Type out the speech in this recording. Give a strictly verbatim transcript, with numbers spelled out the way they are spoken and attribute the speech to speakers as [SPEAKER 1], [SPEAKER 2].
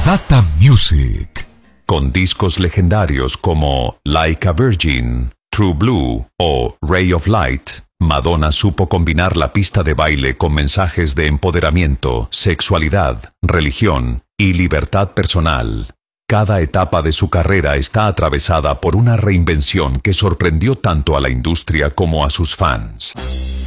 [SPEAKER 1] Data Music.
[SPEAKER 2] Con discos legendarios como Like a Virgin, True Blue o Ray of Light, Madonna supo combinar la pista de baile con mensajes de empoderamiento, sexualidad, religión y libertad personal. Cada etapa de su carrera está atravesada por una reinvención que sorprendió tanto a la industria como a sus fans.